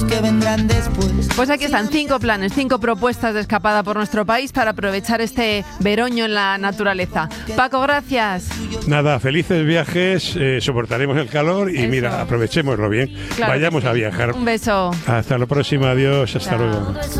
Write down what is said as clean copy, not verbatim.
que vendrán después. Pues aquí están 5 planes, 5 propuestas de escapada por nuestro país para aprovechar este veroño en la naturaleza. Paco, gracias. Nada, felices viajes, soportaremos el calor y Eso. mira, aprovechémoslo bien. Claro Vayamos que sí. a viajar. Un beso. Hasta la próxima, adiós, hasta Chao. luego.